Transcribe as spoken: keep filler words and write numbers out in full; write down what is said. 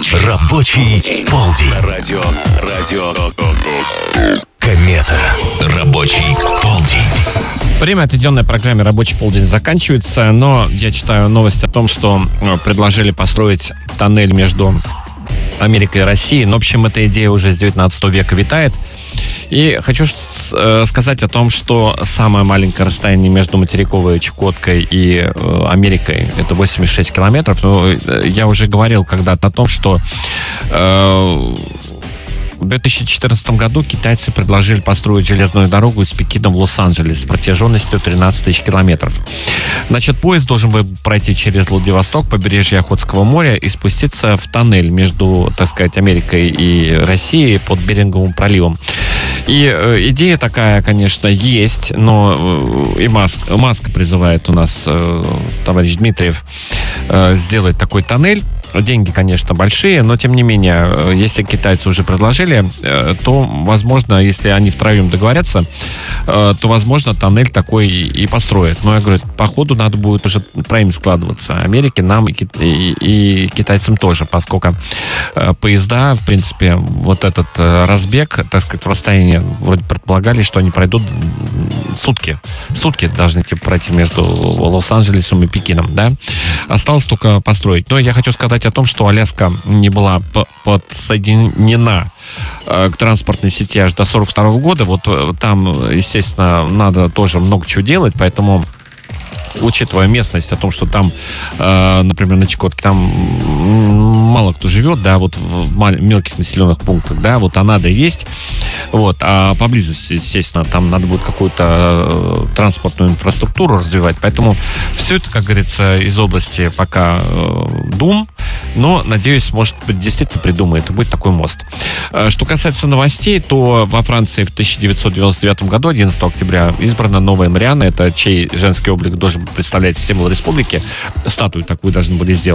Рабочий полдень. Радио, радио. Комета. Рабочий полдень. Время, отведенное программе «Рабочий полдень», заканчивается, но я читаю новость о том, что предложили построить тоннель между Америкой и Россией. Ну, в общем, эта идея уже с девятнадцатого века витает. И хочу сказать о том, что самое маленькое расстояние между материковой Чукоткой и Америкой — это восемьдесят шесть километров. Но я уже говорил когда-то о том, что э, в две тысячи четырнадцатом году китайцы предложили построить железную дорогу из Пекина в Лос-Анджелес с протяженностью тринадцать тысяч километров. Значит, поезд должен был пройти через Владивосток, побережье Охотского моря, и спуститься в тоннель между, так сказать, Америкой и Россией под Беринговым проливом. И э, идея такая, конечно, есть, но э, и Маск, Маск призывает у нас, э, товарищ Дмитриев, э, сделать такой тоннель. Деньги, конечно, большие, но, тем не менее, если китайцы уже предложили, то, возможно, если они втроем договорятся, то, возможно, тоннель такой и построят. Но я говорю, по ходу надо будет уже троим складываться. Америке, нам и, и, и китайцам тоже, поскольку поезда, в принципе, вот этот разбег, так сказать, в расстоянии, вроде предполагали, что они пройдут сутки. Сутки должны типа, пройти между Лос-Анджелесом и Пекином, да? Осталось только построить. Но я хочу сказать о том, что Аляска не была подсоединена к транспортной сети аж до сорок второго года. Вот там, естественно, надо тоже много чего делать, поэтому, учитывая местность, о том, что там, э, например, на Чукотке, там мало кто живет, да, вот в мелких населенных пунктах, да, вот а надо есть, вот, а поблизости, естественно, там надо будет какую-то э, транспортную инфраструктуру развивать, поэтому все это, как говорится, из области пока э, дум, но, надеюсь, может быть, действительно придумает, и будет такой мост. Что касается новостей, то во Франции в тысяча девятьсот девяносто девятом году, одиннадцатого октября, избрана новая Марианна, это чей женский облик должен представлять символ республики. Статую такую должны были сделать.